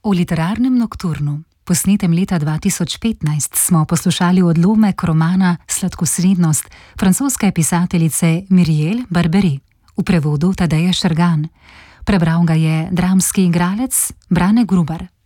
V literarnem nokturnu, posnetem leta 2015, smo poslušali odlomek romana Sladkosrednost francoske pisateljice Myriel Barbery v prevodu Tadeja Šergan. Prebral ga je dramski igralec Brane Grubar.